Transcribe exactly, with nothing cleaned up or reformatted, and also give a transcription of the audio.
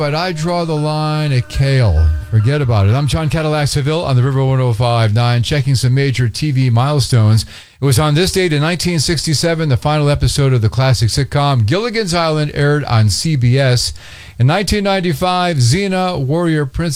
But I draw the line at kale. Forget about it. I'm John Cadillac Seville on the River one oh five point nine, checking some major T V milestones. It was on this date in nineteen sixty-seven, the final episode of the classic sitcom Gilligan's Island aired on C B S. In nineteen ninety-five, Xena, Warrior Princess